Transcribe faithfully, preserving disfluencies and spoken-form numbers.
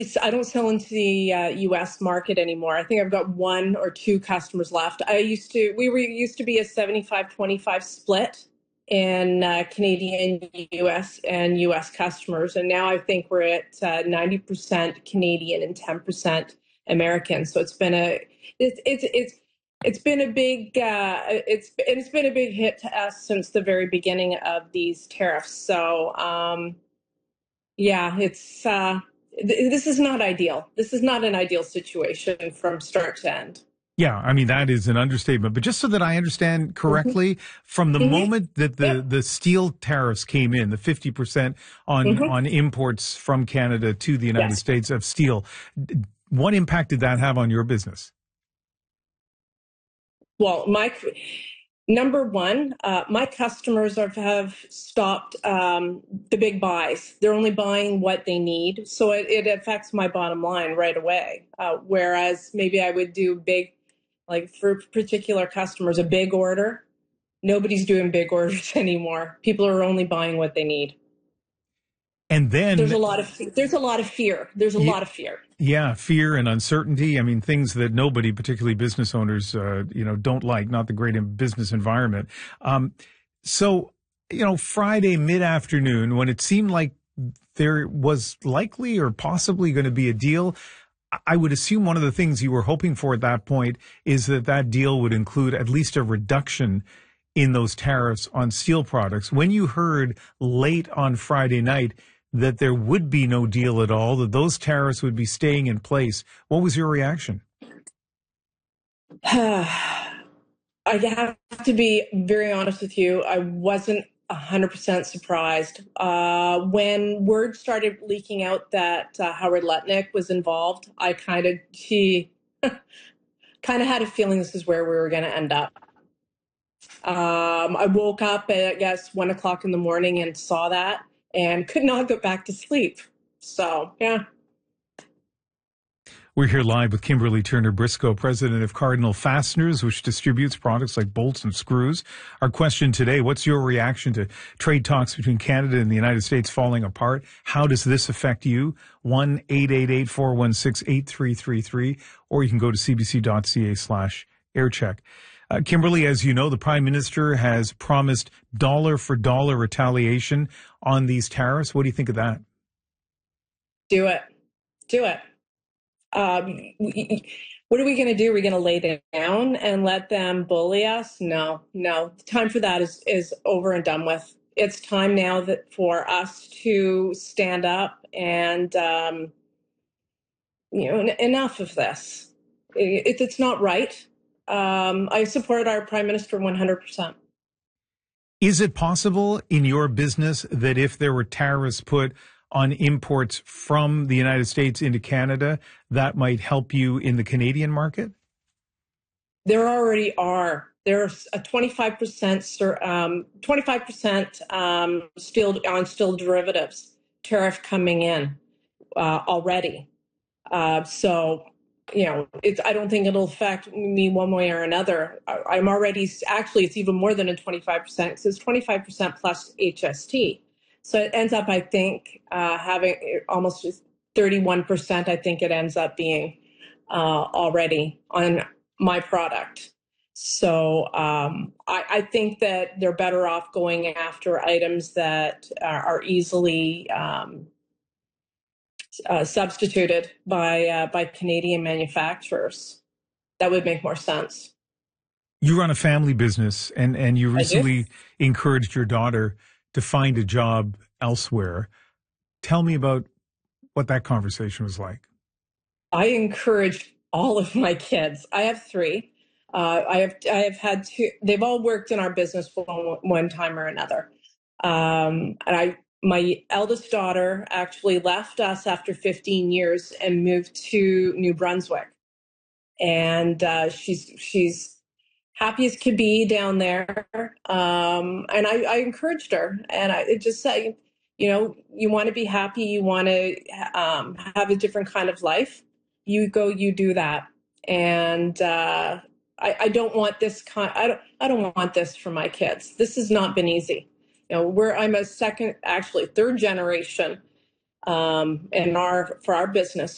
I don't sell into the uh, U S market anymore. I think I've got one or two customers left. I used to, we were used to be a seventy-five twenty-five split in uh, Canadian, U S, and U S customers. And now I think we're at uh, ninety percent Canadian and ten percent American. So it's been a, it's, it's, it's, it's been a big, uh, it's, it's been a big hit to us since the very beginning of these tariffs. So, um, yeah, it's, uh, th- this is not ideal. This is not an ideal situation from start to end. Yeah, I mean, that is an understatement. But just so that I understand correctly, mm-hmm. from the mm-hmm. moment that the, yep. the steel tariffs came in, the fifty percent on, mm-hmm. on imports from Canada to the United yes. States of steel, what impact did that have on your business? Well, my number one, uh, my customers are, have stopped um, the big buys. They're only buying what they need. So it, it affects my bottom line right away. Uh, whereas maybe I would do big, like for particular customers, a big order. Nobody's doing big orders anymore. People are only buying what they need. And then there's a lot of there's a lot of fear. There's a yeah, lot of fear. Yeah, fear and uncertainty. I mean, things that nobody, particularly business owners, uh, you know, don't like. Not the great business environment. Um, so, you know, Friday mid afternoon, when it seemed like there was likely or possibly going to be a deal, I would assume one of the things you were hoping for at that point is that that deal would include at least a reduction in those tariffs on steel products. When you heard late on Friday night that there would be no deal at all, that those tariffs would be staying in place, what was your reaction? I have to be very honest with you. I wasn't one hundred percent surprised. Uh, when word started leaking out that uh, Howard Lutnick was involved, I kind of, he kind of had a feeling this is where we were going to end up. Um, I woke up at, I guess, one o'clock in the morning and saw that, and could not go back to sleep. So, yeah. We're here live with Kimberly Turner Briscoe, president of Cardinal Fasteners, which distributes products like bolts and screws. Our question today, what's your reaction to trade talks between Canada and the United States falling apart? How does this affect you? one eight eight eight, four one six, eight three three three, or you can go to cbc.ca slash aircheck. Uh, Kimberly, as you know, the Prime Minister has promised dollar for dollar retaliation on these tariffs. What do you think of that? Do it. Do it. Um, what are we going to do? Are we going to lay down and let them bully us? No, no. The time for that is, is over and done with. It's time now that for us to stand up and, um, you know, en- enough of this. It, it's not right. Um, I support our Prime Minister one hundred percent. Is it possible in your business that if there were tariffs put on imports from the United States into Canada, that might help you in the Canadian market? There already are. There's a twenty-five percent um, twenty-five percent um, steel on steel derivatives tariff coming in uh, already. Uh, so, you know, it's, I don't think it'll affect me one way or another. I, I'm already, actually, it's even more than a twenty-five percent because it's twenty-five percent plus H S T. So it ends up, I think, uh, having almost thirty-one percent, I think it ends up being uh, already on my product. So um, I, I think that they're better off going after items that are, are easily um, uh, substituted by uh, by Canadian manufacturers. That would make more sense. You run a family business, and, and you recently encouraged your daughter to find a job elsewhere. Tell me about what that conversation was like. I encouraged all of my kids. I have three. Uh, I have I have had two. They've all worked in our business for one, one time or another. Um, and I, my eldest daughter actually left us after fifteen years and moved to New Brunswick, and uh, she's she's happy as could be down there. Um, and I, I encouraged her, and I it just said, you know, you want to be happy, you want to um, have a different kind of life. You go, you do that, and. Uh, I, I don't want this kind. I don't. I don't want this for my kids. This has not been easy. You know, we're. I'm a second, actually third generation, um, in our for our business